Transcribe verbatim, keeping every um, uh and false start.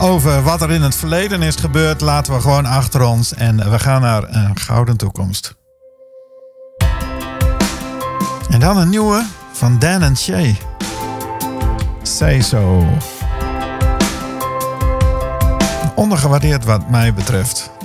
over wat er in het verleden is gebeurd laten we gewoon achter ons. En we gaan naar een gouden toekomst. En dan een nieuwe van Dan en Shay. Say So. Ondergewaardeerd wat mij betreft.